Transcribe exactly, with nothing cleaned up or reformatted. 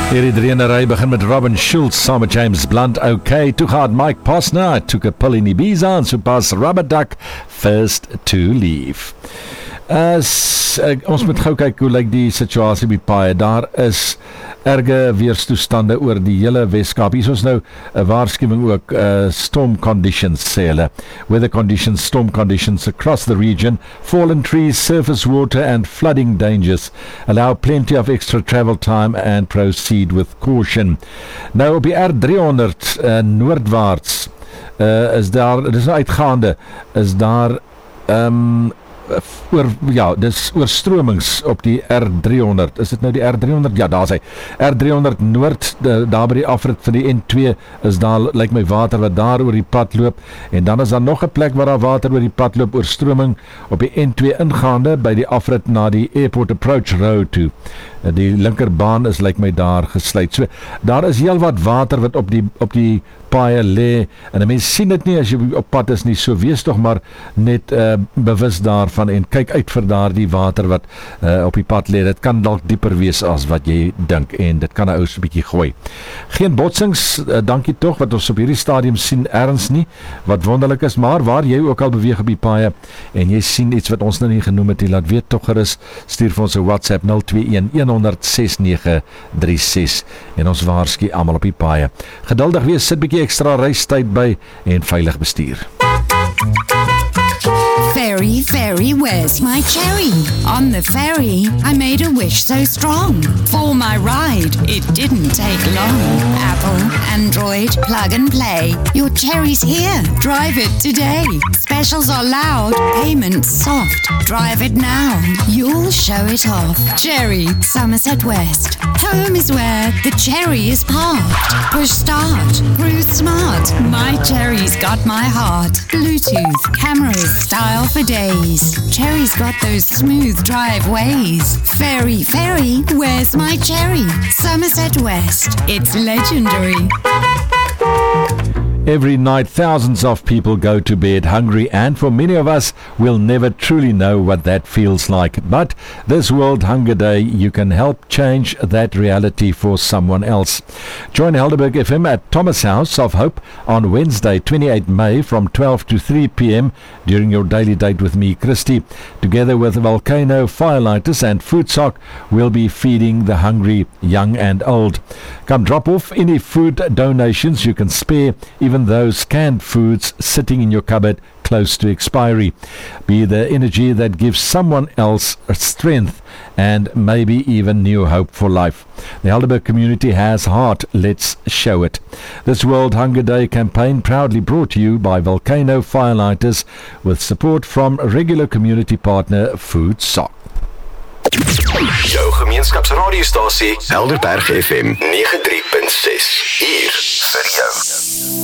Hierdie drieënery begin met Robin Schulz saam met James Blunt. Okay, toe gaan Mike Posner, took a pill in Ibiza en so pas Rubber Duck first to leave. As, uh, ons moet gou kyk hoe lyk die situasie by Paai. Daar is erge weerstoestande oor die hele Weskaap. Hier is ons nou 'n waarskuwing ook, uh, storm conditions sê hulle. Weather conditions, storm conditions across the region, fallen trees, surface water and flooding dangers. Allow plenty of extra travel time and proceed with caution. Nou op die R three hundred uh, noordwaarts uh, is daar, dis nou uitgaande, is daar um, oor, ja, dis oorstromings op die R three hundred. Is dit nou die R three hundred? Ja, daar is hy. R three hundred noord, de, daar by die afrit van die N two is daar, lyk my, water wat daar oor die pad loop, en dan is daar nog 'n plek waar daar water oor die pad loop, oorstroming op die N two ingaande by die afrit na die Airport Approach Road toe. Die linkerbaan is, lyk my, daar gesluit. So, daar is heel wat water wat op die, op die paaie lê, en 'n mens sien dit nie as jy op pad is nie, so wees tog maar net uh, bewus daarvan en kyk uit vir daardie water wat uh, op die pad lê. Dit kan dalk dieper wees as wat jy dink, en dit kan 'n ou so 'n bietjie gooi. Geen botsings, uh, dankie tog, wat ons op hierdie stadium sien erns nie, wat wonderlik is, maar waar jy ook al beweeg op die paaie en jy sien iets wat ons nou nie genoem het, laat weet tog gerus, stuur vir ons 'n WhatsApp zero two one one zero zero six nine three six en ons waarsku almal op die paaie. Geduldig wees, sit bietjie extra reistyd by en veilig bestuur. Ferry, ferry, where's my cherry? On the ferry, I made a wish so strong. For my ride, it didn't take long. Apple, Android, plug and play. Your cherry's here, drive it today. Specials are loud, payments soft. Drive it now, you'll show it off. Cherry, Somerset West. Home is where the cherry is parked. Push start, cruise smart. My cherry's got my heart. Bluetooth, cameras, style for days. Cherry's got those smooth driveways. Ferry, ferry, where's my cherry? Somerset West, it's legendary. Every night, thousands of people go to bed hungry, and for many of us, we'll never truly know what that feels like. But this World Hunger Day, you can help change that reality for someone else. Join Helderberg F M at Thomas House of Hope on Wednesday, twenty-eighth May from twelve to three p.m. during your daily date with me, Christy. Together with Volcano, Firelighters and Food Sock, we'll be feeding the hungry, young and old. Come drop off any food donations you can spare, even those canned foods sitting in your cupboard close to expiry. Be the energy that gives someone else strength and maybe even new hope for life. The Helderberg community has heart. Let's show it. This World Hunger Day campaign proudly brought to you by Volcano Firelighters with support from regular community partner Food Sock. Jou gemeenskapsradiostasie Helderberg F M ninety-three point six. Hier vir jou.